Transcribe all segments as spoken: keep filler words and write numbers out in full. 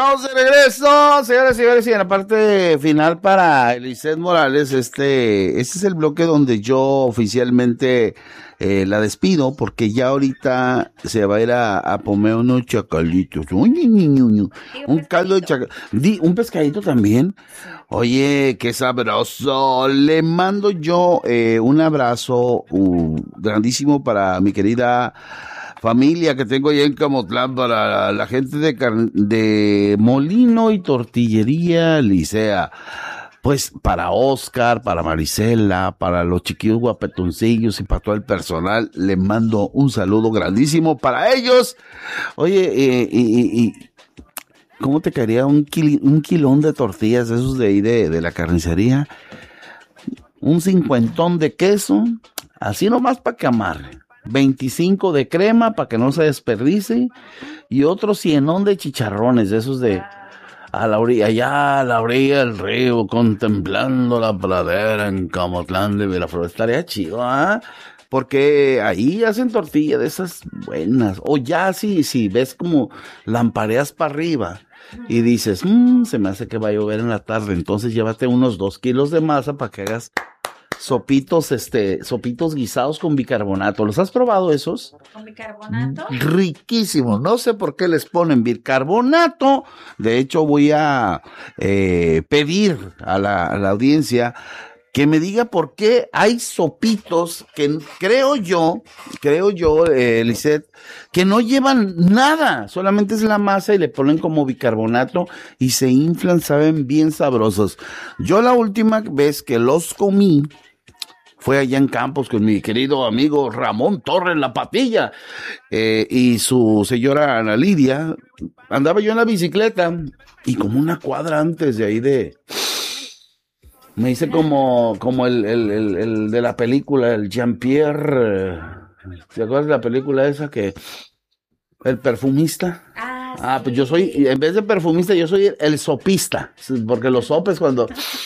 Estamos de regreso, señoras y señores, y en la parte final para Eliseth Morales, este, este es el bloque donde yo oficialmente eh, la despido, porque ya ahorita se va a ir a, a comer unos chacalitos, un, un caldo de chacal, un pescadito también. Oye, qué sabroso. Le mando yo eh, un abrazo uh, grandísimo para mi querida familia que tengo allá en Camotlán, para la gente de, de Molino y Tortillería Licea. Pues para Oscar, para Marisela, para los chiquillos guapetoncillos y para todo el personal, le mando un saludo grandísimo para ellos. Oye, eh, y, y, ¿cómo te caería un, kil, un kilón de tortillas esos de ahí de, de la carnicería? Un cincuentón de queso, así nomás para que amarre. veinticinco de crema para que no se desperdicie y otro cienón de chicharrones, de esos de a la orilla, allá a la orilla del río, contemplando la pradera en Camotlán de Veraflor. Estaría chido, ¿ah? ¿eh? Porque ahí hacen tortillas de esas buenas. O ya si, si ves como lampareas para arriba y dices, mmm, se me hace que va a llover en la tarde, entonces llévate unos dos kilos de masa para que hagas sopitos, este, sopitos guisados con bicarbonato. ¿Los has probado esos? ¿Con bicarbonato? Riquísimos. No sé por qué les ponen bicarbonato. De hecho, voy a eh, pedir a la, a la audiencia que me diga por qué hay sopitos que creo yo, creo yo, eh, Lisette, que no llevan nada, solamente es la masa y le ponen como bicarbonato y se inflan, saben bien sabrosos. Yo la última vez que los comí fue allá en Campos con mi querido amigo Ramón Torres La Patilla eh, y su señora Ana Lidia. Andaba yo en la bicicleta y como una cuadra antes de ahí de... Me hice como, como el, el, el, el de la película, el Jean-Pierre. ¿Te acuerdas de la película esa que... el perfumista? Ah, ah sí. Pues yo soy, en vez de perfumista, yo soy el sopista. Porque los sopes cuando...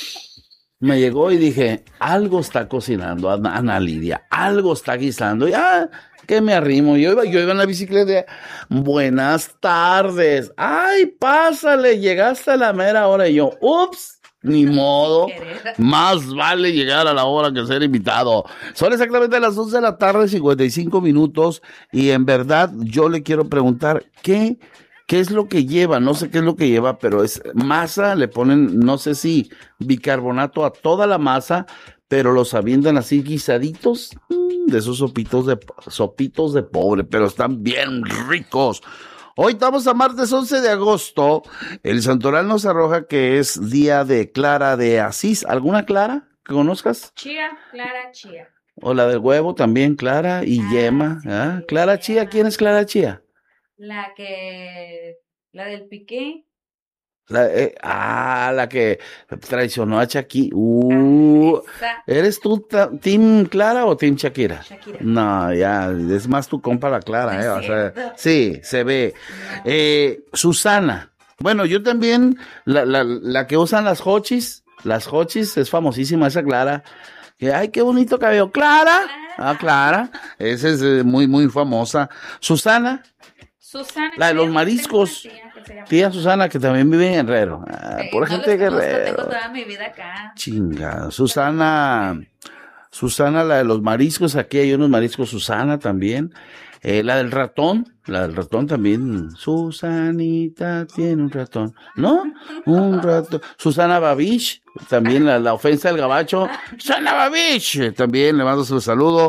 me llegó y dije, algo está cocinando Ana Lidia, algo está guisando. Y ah, que me arrimo. Yo iba, yo iba en la bicicleta. Buenas tardes. Ay, pásale, llegaste a la mera hora. Y yo, ups. Ni modo, más vale llegar a la hora que ser invitado. Son exactamente las once de la tarde, cincuenta y cinco minutos, y en verdad yo le quiero preguntar, ¿qué, qué es lo que lleva? No sé qué es lo que lleva, pero es masa, le ponen, no sé si bicarbonato a toda la masa, pero los avientan así guisaditos, de esos sopitos de, sopitos de pobre, pero están bien ricos. Hoy estamos a martes once de agosto. El santoral nos arroja que es día de Clara de Asís. ¿Alguna Clara que conozcas? Chía, Clara Chía. O la del huevo también, Clara y ah, Yema. Sí, ¿ah? Sí, Clara Chía, Chía. ¿Quién es Clara Chía? La que... la del piqué. La, eh, ah, la que traicionó a Shakira. Uh, ah, ¿eres tú ta, Team Clara o Team Shakira? Shakira. No, ya, es más tu compa la Clara, ¿eh? O sea, sí, se ve. No. Eh, Susana. Bueno, yo también, la, la, la que usan las hochis, las hochis, es famosísima esa Clara. Que, ay, qué bonito cabello. ¿Clara? Ah, Clara. Esa es eh, muy, muy famosa. Susana. Susana. La de los mariscos. Tía Susana, que también vive en Guerrero. Ah, sí, por no gente de Guerrero. Tengo toda mi vida acá. Chinga. Susana, Susana, la de los mariscos. Aquí hay unos mariscos. Susana también. Eh, la del ratón. La del ratón también. Susanita tiene un ratón. ¿No? Un ratón. Susana Babich. También la, la ofensa del gabacho. Susana Babich. También le mando su saludo.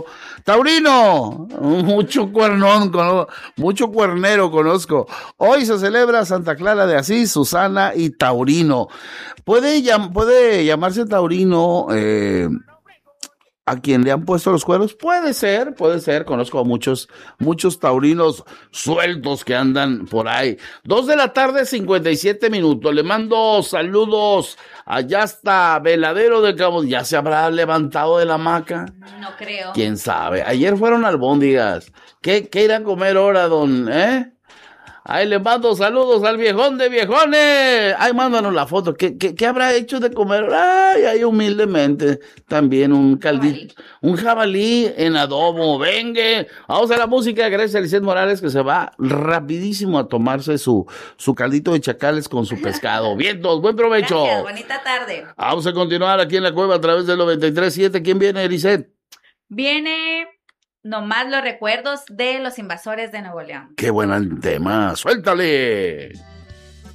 Taurino. Mucho cuernón. Mucho cuernero conozco. Hoy se celebra Santa Clara de Asís, Susana y Taurino. Puede, llam- puede llamarse Taurino... Eh, ¿a quien le han puesto los cuernos? Puede ser, puede ser. Conozco a muchos, muchos taurinos sueltos que andan por ahí. Dos de la tarde, cincuenta y siete minutos. Le mando saludos. Allá está Veladero de Cabo. ¿Ya se habrá levantado de la hamaca? No creo. ¿Quién sabe? Ayer fueron albóndigas. ¿Qué, qué irán a comer ahora, don, eh? Ahí le mando saludos al viejón de viejones. Ay, mándanos la foto. ¿Qué, qué, qué habrá hecho de comer? Ay, ahí humildemente. También un caldito, un jabalí en adobo. Venga. Vamos a la música. Gracias a Lisette Morales que se va rapidísimo a tomarse su, su caldito de chacales con su pescado. Vientos, buen provecho. Gracias, bonita tarde. Vamos a continuar aquí en la cueva a través del noventa y tres siete. ¿Quién viene, Lisette? Viene nomás los recuerdos de los invasores de Nuevo León. Qué buen tema. Suéltale.